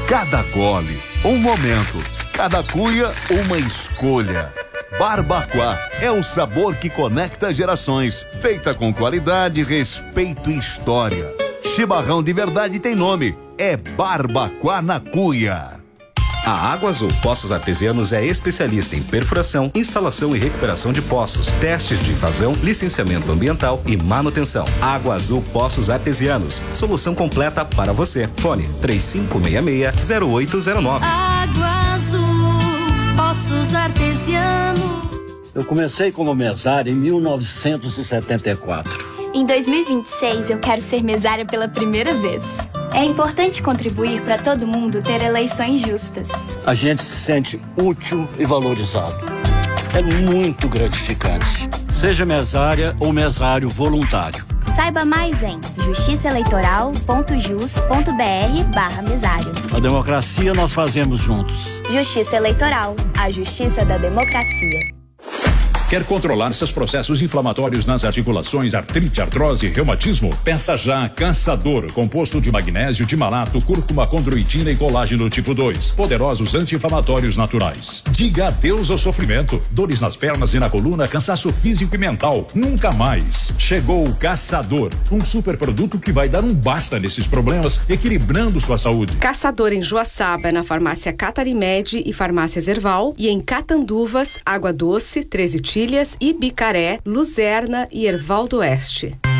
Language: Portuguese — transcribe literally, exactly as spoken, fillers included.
Cada gole, um momento. Cada cuia, uma escolha. Barbacoa é o sabor que conecta gerações. Feita com qualidade, respeito e história. Chimarrão de verdade tem nome. É Barbacoa na Cuia. A Água Azul Poços Artesianos é especialista em perfuração, instalação e recuperação de poços, testes de vazão, licenciamento ambiental e manutenção. Água Azul Poços Artesianos. Solução completa para você. Fone três cinco seis seis, zero oito zero nove. Água Azul Poços Artesianos. Eu comecei como mesário em mil novecentos e setenta e quatro. Em dois mil e vinte e seis, eu quero ser mesária pela primeira vez. É importante contribuir para todo mundo ter eleições justas. A gente se sente útil e valorizado. É muito gratificante. Seja mesária ou mesário voluntário. Saiba mais em justiçaeleitoral.jus.br barra mesário. A democracia nós fazemos juntos. Justiça Eleitoral, a justiça da democracia. Quer controlar seus processos inflamatórios nas articulações, artrite, artrose e reumatismo? Peça já Caçador, composto de magnésio, timalato, cúrcuma, condroitina e colágeno tipo dois. Poderosos anti-inflamatórios naturais. Diga adeus ao sofrimento. Dores nas pernas e na coluna, cansaço físico e mental. Nunca mais. Chegou o Caçador, um super produto que vai dar um basta nesses problemas, equilibrando sua saúde. Caçador em Joaçaba, na farmácia Catarimed e farmácia Zerval, e em Catanduvas, Água Doce, treze Ilhas, Ibicaré, Luzerna e Erval do Oeste.